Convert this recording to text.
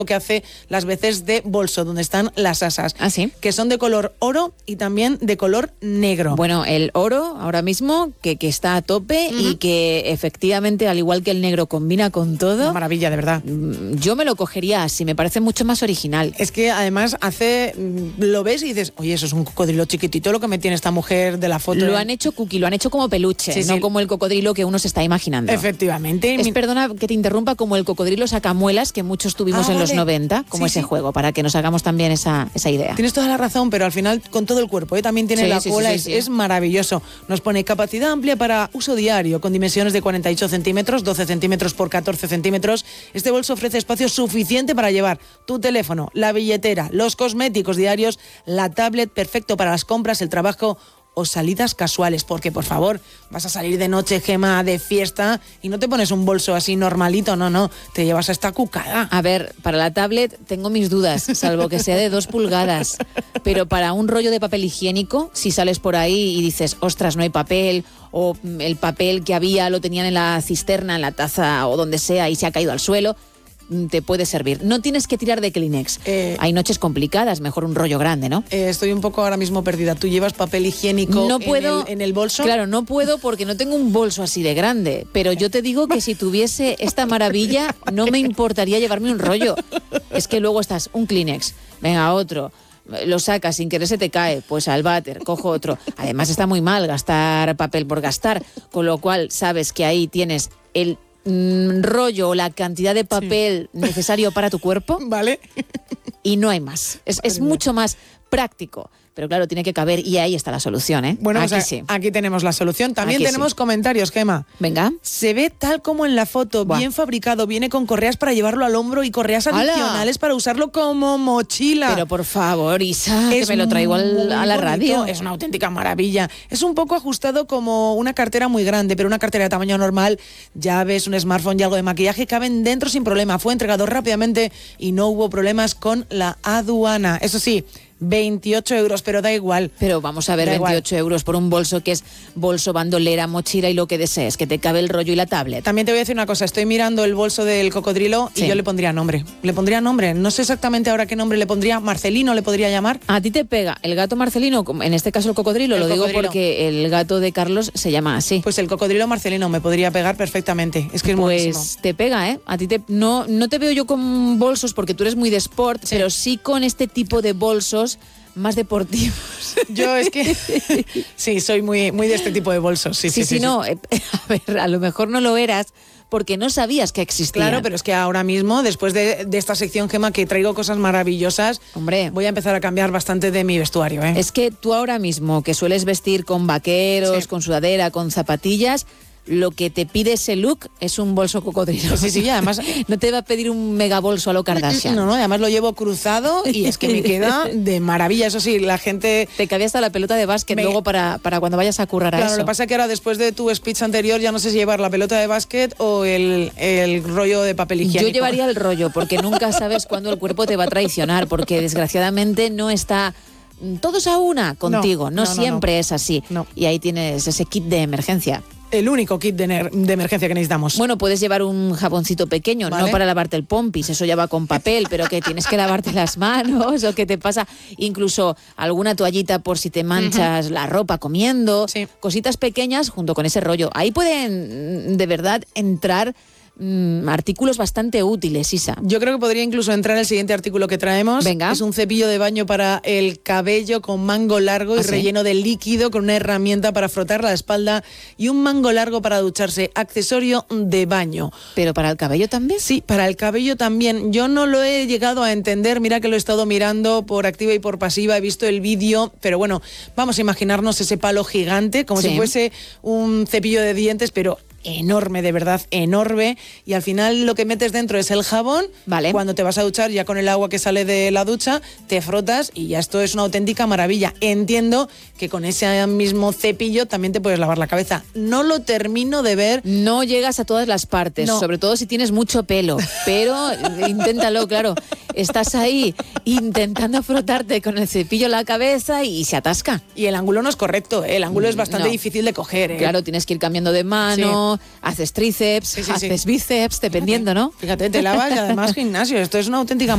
que hace las veces de bolso, donde están las asas. ¿Ah, sí? Que son de color oro y también de color negro. Bueno, el oro ahora mismo, que está a tope y que efectivamente, al igual que el negro, combina con todo. Una maravilla, de verdad. Yo me lo cogería así, me parece mucho más original. Es que además lo ves y dices, oye, eso es un cocodrilo chiquitito lo que me tiene esta mujer de la foto. Lo han hecho cookie, lo han hecho como peluche, no como el cocodrilo que uno se está imaginando. Efectivamente. Perdona que te interrumpa, como el cocodrilo sacamuelas que muchos tuvimos en los 90, como ese juego, para que nos hagamos también esa idea. Tienes toda la razón, pero al final con todo el cuerpo, también tiene la cola, es maravilloso. Nos pone capacidad amplia para uso diario, con dimensiones de 48 centímetros, 12 centímetros por 14 centímetros. Este bolso ofrece espacio suficiente para llevar tu teléfono, la billetera, los cosméticos diarios, la tablet, perfecto para las compras, el trabajo o salidas casuales, porque por favor, vas a salir de noche, Gema, de fiesta, y no te pones un bolso así normalito, no, te llevas a esta cucada. A ver, para la tablet tengo mis dudas, salvo que sea de 2 pulgadas, pero para un rollo de papel higiénico, si sales por ahí y dices, ostras, no hay papel, o el papel que había lo tenían en la cisterna, en la taza o donde sea y se ha caído al suelo, te puede servir. No tienes que tirar de Kleenex. Hay noches complicadas, mejor un rollo grande, ¿no? Estoy un poco ahora mismo perdida. ¿Tú llevas papel higiénico en el bolso? Claro, no puedo porque no tengo un bolso así de grande, pero yo te digo que si tuviese esta maravilla no me importaría llevarme un rollo. Es que luego estás, un Kleenex, venga, otro, lo sacas, sin querer se te cae, pues al váter, cojo otro. Además está muy mal gastar papel por gastar, con lo cual sabes que ahí tienes el rollo o la cantidad de papel necesario para tu cuerpo, vale, y no hay más. Es mucho más práctico. Pero claro, tiene que caber y ahí está la solución, ¿eh? Bueno, aquí pues aquí tenemos la solución. También tenemos comentarios, Gema. Venga. Se ve tal como en la foto, bien fabricado. Viene con correas para llevarlo al hombro y correas adicionales para usarlo como mochila. Pero por favor, Isa, que me lo traigo a la radio. Es una auténtica maravilla. Es un poco ajustado como una cartera muy grande, pero una cartera de tamaño normal, llaves, un smartphone y algo de maquillaje caben dentro sin problema. Fue entregado rápidamente y no hubo problemas con la aduana. Eso sí, 28 euros, pero da igual. Pero vamos a ver, 28 euros por un bolso que es bolso, bandolera, mochila y lo que desees, que te cabe el rollo y la tablet. También te voy a decir una cosa, estoy mirando el bolso del cocodrilo y yo le pondría nombre. Le pondría nombre, no sé exactamente ahora qué nombre le pondría. Marcelino le podría llamar. A ti te pega el gato Marcelino, en este caso el cocodrilo, digo porque el gato de Carlos se llama así. Pues el cocodrilo Marcelino me podría pegar perfectamente, es que es buenísimo. Pues te pega, ¿eh? A ti no te veo yo con bolsos porque tú eres muy de sport, pero sí con este tipo de bolsos más deportivos. Yo es que sí, soy muy de este tipo de bolsos. Sí. No, a ver, a lo mejor no lo eras porque no sabías que existía. Claro, pero es que ahora mismo, después de esta sección, Gema, que traigo cosas maravillosas, hombre, voy a empezar a cambiar bastante de mi vestuario, ¿eh? Es que tú ahora mismo, que sueles vestir con vaqueros, con sudadera, con zapatillas, lo que te pide ese look es un bolso cocodrilo. Sí, además no te va a pedir un mega bolso a lo Kardashian. No, además lo llevo cruzado y es que me queda de maravilla. Eso sí, la gente... Te cabía hasta la pelota de básquet luego para cuando vayas a currar a eso. Claro, lo que pasa es que ahora, después de tu speech anterior, ya no sé si llevar la pelota de básquet o el rollo de papel higiénico. Yo llevaría el rollo, porque nunca sabes cuándo el cuerpo te va a traicionar, porque desgraciadamente no está todos a una contigo. No siempre es así. No. Y ahí tienes ese kit de emergencia. El único kit de emergencia que necesitamos. Bueno, puedes llevar un jaboncito pequeño, ¿vale? No para lavarte el pompis, eso ya va con papel, pero que tienes que lavarte las manos o que te pasa incluso alguna toallita por si te manchas la ropa comiendo, cositas pequeñas junto con ese rollo. Ahí pueden de verdad entrar artículos bastante útiles, Isa. Yo creo que podría incluso entrar el siguiente artículo que traemos. Venga. Es un cepillo de baño para el cabello con mango largo y relleno de líquido, con una herramienta para frotar la espalda y un mango largo para ducharse. Accesorio de baño. ¿Pero para el cabello también? Sí, para el cabello también. Yo no lo he llegado a entender. Mira que lo he estado mirando por activa y por pasiva. He visto el vídeo, pero bueno, vamos a imaginarnos ese palo gigante, como si fuese un cepillo de dientes, pero enorme, de verdad, enorme, y al final lo que metes dentro es el jabón. Vale. Cuando te vas a duchar, ya con el agua que sale de la ducha, te frotas y ya esto es una auténtica maravilla. Entiendo que con ese mismo cepillo también te puedes lavar la cabeza. No lo termino de ver. No llegas a todas las partes, sobre todo si tienes mucho pelo, pero inténtalo, claro. Estás ahí intentando frotarte con el cepillo la cabeza y se atasca. Y el ángulo no es correcto, el ángulo es bastante difícil de coger. Claro, tienes que ir cambiando de mano, haces tríceps, haces bíceps, dependiendo, ¿no? Fíjate, te lavas y además gimnasio. Esto es una auténtica